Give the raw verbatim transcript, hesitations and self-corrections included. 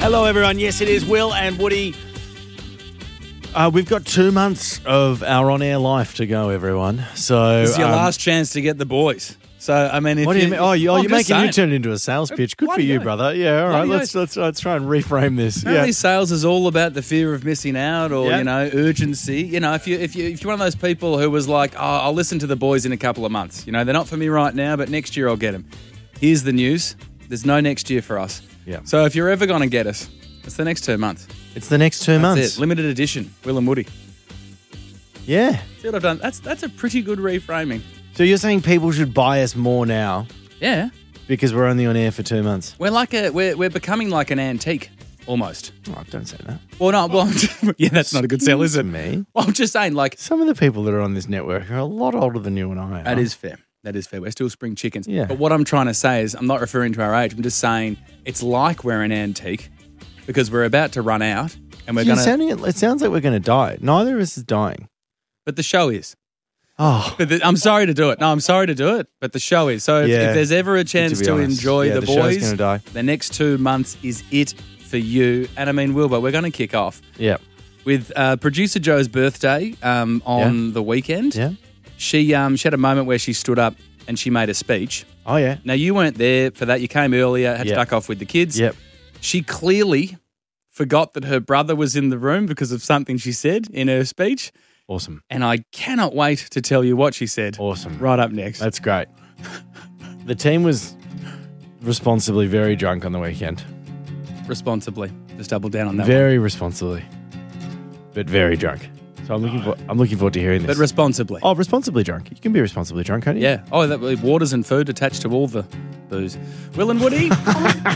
Hello, everyone. Yes, it is Will and Woody. Uh, we've got two months of our on-air life to go, everyone. So This is your um, last chance to get the boys. So, I mean, if What do you mean? Oh, you, oh I'm you're just making saying. you turn it into a sales pitch. Good for Bloody you, oath. brother. Yeah, all right. Bloody Let's, let's let's try and reframe this. Apparently, Yeah. sales is all about the fear of missing out, or Yeah. you know, urgency. You know, if you if you if you're one of those people who was like, oh, I'll listen to the boys in a couple of months. You know, they're not for me right now, but next year I'll get them. Here's the news: there's no next year for us. Yeah. So if you're ever going to get us, it's the next two months. It's the next two That's months. it. Limited edition. Will and Woody. Yeah. See what I've done? That's that's a pretty good reframing. So you're saying people should buy us more now Yeah. because we're only on air for two months? We're like a we're we're becoming like an antique almost. Oh, don't say that. Well, no, well, yeah, that's not a good sell, is it? Excuse me. Well, I'm just saying, like, Some of the people that are on this network are a lot older than you and I are. that is fair. That is fair. We're still spring chickens. Yeah. But what I'm trying to say is, I'm not referring to our age. I'm just saying it's like we're an antique because we're about to run out, and we're You're going to. sounding it, it sounds like we're going to die. Neither of us is dying. But the show is. Oh, But the, I'm sorry to do it. No, I'm sorry to do it. But the show is. So if, Yeah. if there's ever a chance be to, honest. enjoy Yeah, the, the show's boys, gonna die. the next two months is it for you. And I mean, Wilbur, we're going to kick off yeah. with uh, producer Joe's birthday um, on Yeah. the weekend. Yeah. She um, she had a moment where she stood up and she made a speech. Oh, yeah. Now, you weren't there for that. You came earlier, had Yep. to duck off with the kids. Yep. She clearly forgot that her brother was in the room because of something she said in her speech. Awesome. And I cannot wait to tell you what she said. Awesome. Right up next. That's great. The team was responsibly very drunk on the weekend. Responsibly. Just double down on that Very responsibly, but very drunk. So I'm looking for. I'm looking forward to hearing one. this. But responsibly. oh, responsibly drunk. You can be responsibly drunk, can't you? Yeah. Oh, that waters and food attached to all the booze. Will and Woody.